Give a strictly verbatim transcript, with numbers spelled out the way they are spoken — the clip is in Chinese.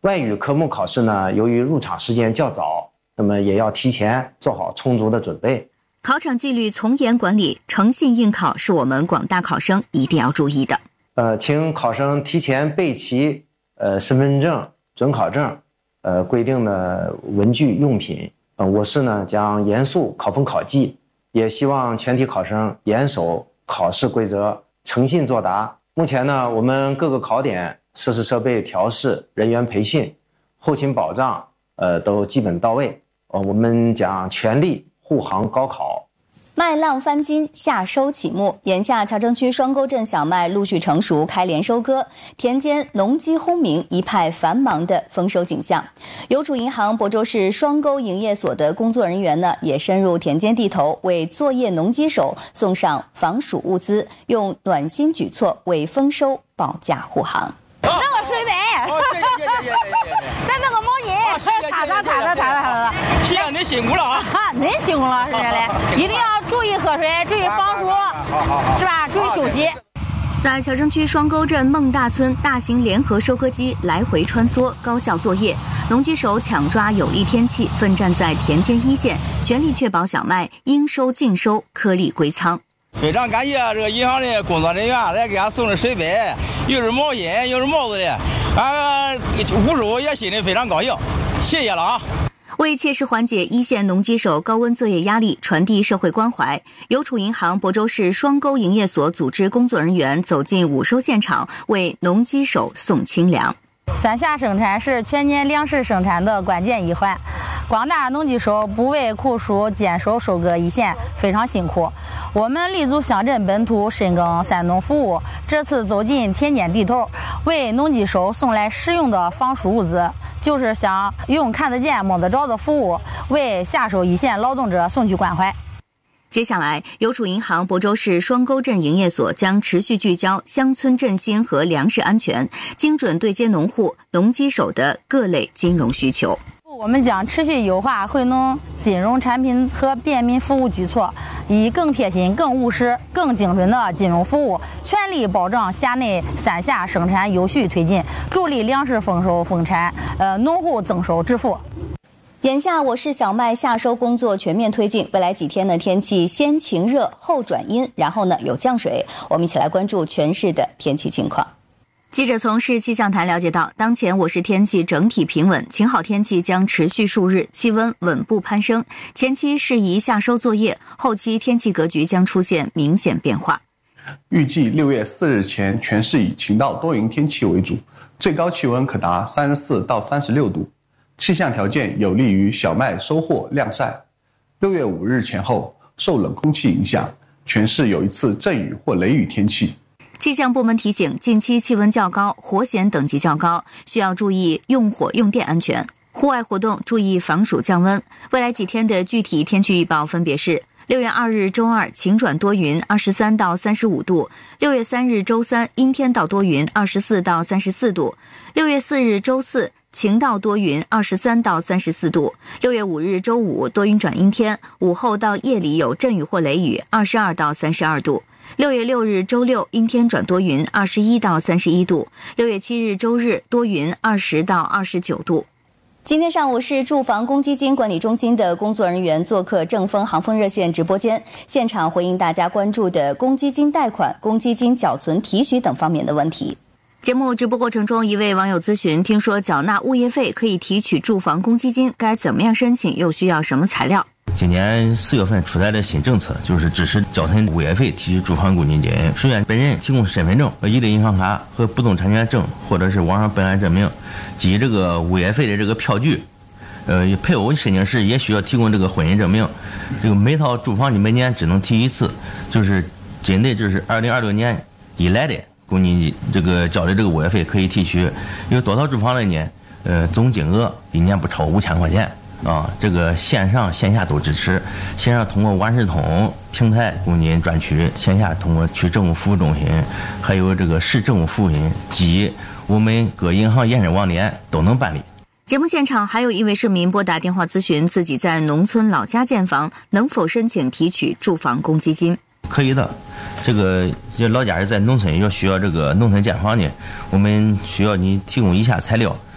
外语科目考试呢，由于入场时间较早，那么也要提前做好充足的准备。 考场纪律从严管理，诚信应考是我们广大考生一定要注意的。 呃，请考生提前备齐呃身份证、准考证、呃规定的文具用品。呃，我市呢将严肃考风考纪，也希望全体考生严守考试规则，诚信作答。目前呢，我们各个考点设施设备调试、人员培训、后勤保障，呃都基本到位。呃，我们将全力护航高考。 麦浪翻金，夏收启幕。眼下乔城区双沟镇小麦陆续成熟，开镰收割，田间农机轰鸣，一派繁忙的丰收景象。邮储银行亳州市双沟营业所的工作人员呢，也深入田间地头，为作业农机手送上防暑物资，用暖心举措为丰收保驾护航。 那个水杯，哦，谢谢谢谢谢谢。再那个毛巾，擦擦擦擦擦擦。谢谢您辛苦了啊！啊，您辛苦了，是这嘞，一定要注意喝水，注意防暑，是吧？注意休息。 在乔城区双沟镇孟大村，大型联合收割机来回穿梭，高效作业。农机手抢抓有利天气，奋战在田间一线，全力确保小麦应收尽收，颗粒归仓。 非常感谢这个银行的工作人员来给俺送的水杯，又是毛巾又是帽子的，俺五叔也心里非常高兴，谢谢了啊！ 为切实缓解一线农机手高温作业压力，传递社会关怀，邮储银行亳州市双沟营业所组织工作人员走进午收现场，为农机手送清凉。 三夏生产是全年粮食生产的关键一环，广大农机手不畏酷暑，坚守收割一线，非常辛苦。我们立足乡镇本土，深耕三农服务，这次走进田间地头，为农机手送来实用的防暑物资，就是想用看得见摸得着的服务，为下手一线劳动者送去关怀。 接下来，邮储银行亳州市双沟镇营业所将持续聚焦乡村振兴和粮食安全，精准对接农户、农机手的各类金融需求。 我们将持续优化惠农金融产品和便民服务举措，以更贴心、更务实、更精准的金融服务，全力保障辖内三夏生产有序推进，助力粮食丰收丰产，呃，农户增收致富。 眼下我市小麦夏收工作全面推进，未来几天呢，天气先晴热后转阴，然后呢有降水。我们一起来关注全市的天气情况。记者从市气象台了解到，当前我市天气整体平稳，晴好天气将持续数日，气温稳步攀升。前期适宜夏收作业，后期天气格局将出现明显变化。 预计六月四日前，全市以晴到多云天气为主，最高气温可达三十四到三十六度。气象条件有利于小麦收获晾晒。六月五日前后，受冷空气影响，全市有一次阵雨或雷雨天气。 气象部门提醒，近期气温较高，火险等级较高，需要注意用火用电安全。户外活动注意防暑降温。未来几天的具体天气预报分别是：六月二日周二晴转多云，二十三到三十五度；六月三日周三阴天到多云，二十四到三十四度；六月四日周四晴到多云，二十三到三十四度；六月五日周五多云转阴天，午后到夜里有阵雨或雷雨，二十二到三十二度；六月六日周六阴天转多云，二十一到三十一度；六月七日周日多云，二十到二十九度。今天上午是住房公积金管理中心的工作人员做客正丰航风热线直播间，现场回应大家关注的公积金贷款、公积金缴存提取等方面的问题。节目直播过程中，一位网友咨询，听说缴纳物业费可以提取住房公积金，该怎么样申请，又需要什么材料？ 今年四月份出台的新政策，就是支持缴存物业费提取住房公积金。首先，本人提供身份证、一类银行卡和不动产权证，或者是网上本案证明及这个物业费的这个票据。呃，配偶申请时也需要提供这个婚姻证明。这个每套住房你每年只能提一次，就是针对就是二零二六年以来的公积金这个交的这个物业费可以提取。有多套住房的呢？呃，总金额一年不超五千块钱。啊，这个线上线下都支持。线上通过万事通平台公积金专区，线下通过区政务服务中心，还有这个市政务服务中心及我们各银行延伸网点都能办理。 节目现场还有一位市民拨打电话咨询，自己在农村老家建房，能否申请提取住房公积金？ 可以的，这个老家是在农村，要需要这个农村建房呢，我们需要你提供以下材料。